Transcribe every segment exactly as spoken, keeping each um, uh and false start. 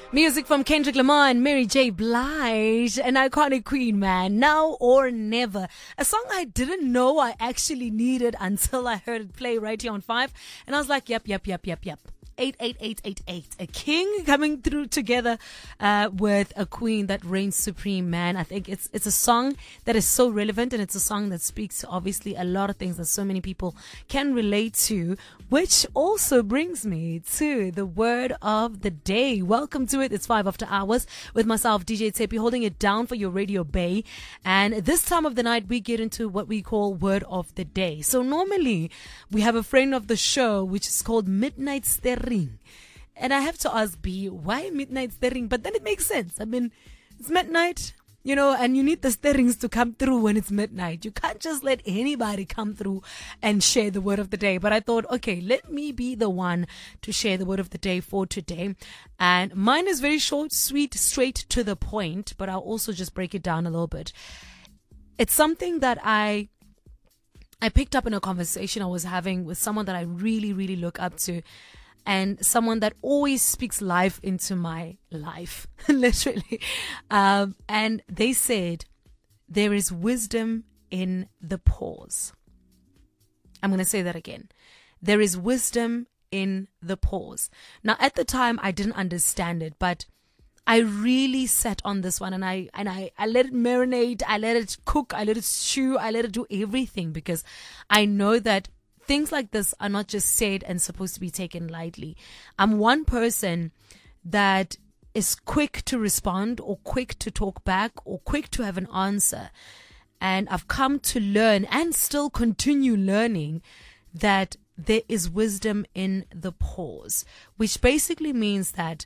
Music from Kendrick Lamar and Mary J. Blige, an iconic queen, man. Now or never. A song I didn't know I actually needed until I heard it play right here on five. And I was like, yep, yep, yep, yep, yep. eight eight eight eight eight. A king coming through together uh, with a queen that reigns supreme, man. I think it's it's a song that is so relevant, and it's a song that speaks to obviously a lot of things that so many people can relate to, which also brings me to the word of the day. Welcome to it. It's five after hours with myself, D J Tepi, holding it down for your radio bay. And this time of the night, we get into what we call word of the day. So normally we have a friend of the show, which is called Midnight Stirring. And I have to ask B, why midnight stirring? But then it makes sense. I mean, it's midnight, you know, and you need the stirrings to come through when it's midnight. You can't just let anybody come through and share the word of the day. But I thought, okay, let me be the one to share the word of the day for today. And mine is very short, sweet, straight to the point, but I'll also just break it down a little bit. It's something that I I picked up in a conversation I was having with someone that I really, really look up to. And someone that always speaks life into my life, literally. Um, and they said, there is wisdom in the pause. I'm going to say that again. There is wisdom in the pause. Now, at the time, I didn't understand it, but I really sat on this one and I, and I, I let it marinate. I let it cook. I let it stew. I let it do everything, because I know that things like this are not just said and supposed to be taken lightly. I'm one person that is quick to respond or quick to talk back or quick to have an answer. And I've come to learn and still continue learning that there is wisdom in the pause, which basically means that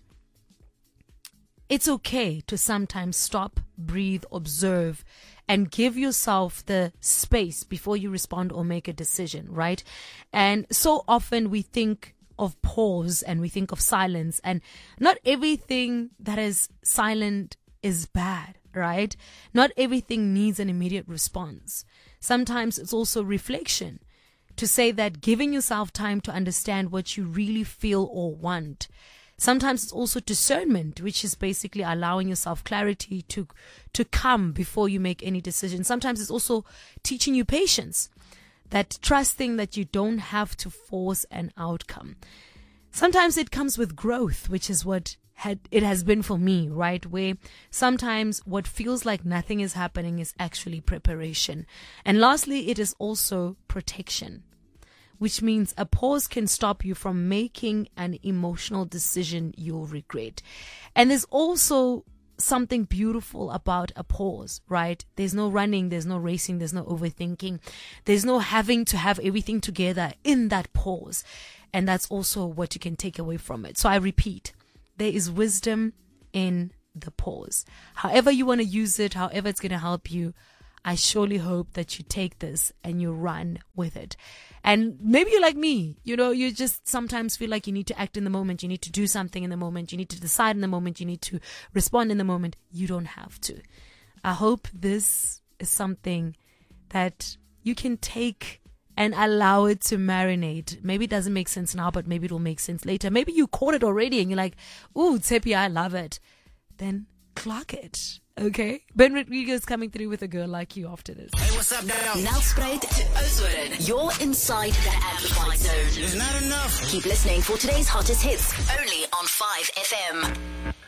it's okay to sometimes stop, breathe, observe, and give yourself the space before you respond or make a decision, right? And so often we think of pause and we think of silence, and not everything that is silent is bad, right? Not everything needs an immediate response. Sometimes it's also reflection, to say that giving yourself time to understand what you really feel or want. Sometimes it's also discernment, which is basically allowing yourself clarity to to come before you make any decision. Sometimes it's also teaching you patience, that trusting that you don't have to force an outcome. Sometimes it comes with growth, which is what had it has been for me, right? Where sometimes what feels like nothing is happening is actually preparation. And lastly, it is also protection, which means a pause can stop you from making an emotional decision you'll regret. And there's also something beautiful about a pause, right? There's no running, there's no racing, there's no overthinking. There's no having to have everything together in that pause. And that's also what you can take away from it. So I repeat, there is wisdom in the pause. However you want to use it, however it's going to help you, I surely hope that you take this and you run with it. And maybe you're like me, you know, you just sometimes feel like you need to act in the moment. You need to do something in the moment. You need to decide in the moment. You need to respond in the moment. You don't have to. I hope this is something that you can take and allow it to marinate. Maybe it doesn't make sense now, but maybe it will make sense later. Maybe you caught it already and you're like, ooh, Tepi, I love it. Then clock it. Okay, Ben Rodriguez coming through with A Girl Like You after this. Hey, what's up, now? Nelspruit to Oudtshoorn. You're inside the amplified zone. It's not enough. Keep listening for today's hottest hits, only on five F M.